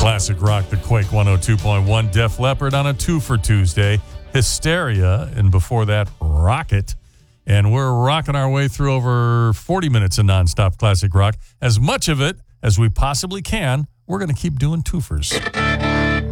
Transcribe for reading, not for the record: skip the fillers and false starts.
Classic Rock, the Quake 102.1, Def Leppard on a 2 for Tuesday, Hysteria, and before that, Rocket. And we're rocking our way through over 40 minutes of nonstop classic rock. As much of it as we possibly can, we're going to keep doing twofers.